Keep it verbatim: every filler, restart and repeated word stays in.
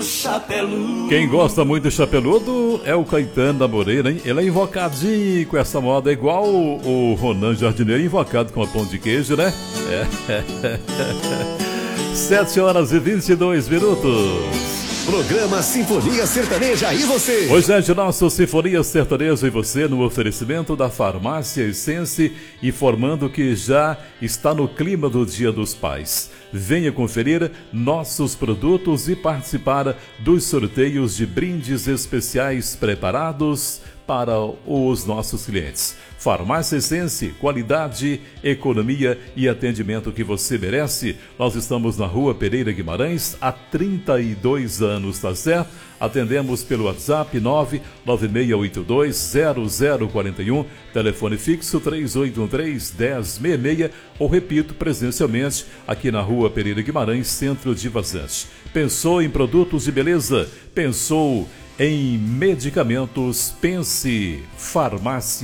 chapeludo. Quem gosta muito de chapeludo é o Caetano da Moreira, hein? Ele é invocadinho com essa moda, igual o, o Ronan Jardineiro, invocado com a pão de queijo, né? É. sete horas e vinte e dois minutos. Programa Sinfonia Sertaneja e você. Hoje é de nosso Sinfonia Sertaneja e você, no oferecimento da Farmácia Essence, informando que já está no clima do Dia dos Pais. Venha conferir nossos produtos e participar dos sorteios de brindes especiais preparados para os nossos clientes. Farmácia Essence, qualidade, economia e atendimento que você merece. Nós estamos na Rua Pereira Guimarães há trinta e dois anos, tá certo? Atendemos pelo WhatsApp nove nove seis oito dois zero zero quatro um, telefone fixo três oito um três, um zero seis seis, ou repito, presencialmente aqui na Rua Pereira Guimarães, centro de Vazante. Pensou em produtos de beleza? Pensou em medicamentos? Pense Farmácia